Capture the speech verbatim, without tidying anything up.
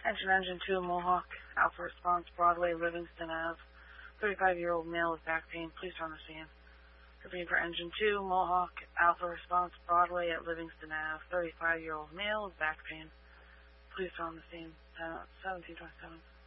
Engine Engine two, Mohawk, Alpha Response, Broadway, Livingston Ave. thirty-five-year-old male with back pain. Please on the scene. Repeating for Engine two, Mohawk, Alpha Response, Broadway at Livingston Ave. thirty-five-year-old male with back pain. Please on the scene. Uh, seventeen twenty-seven.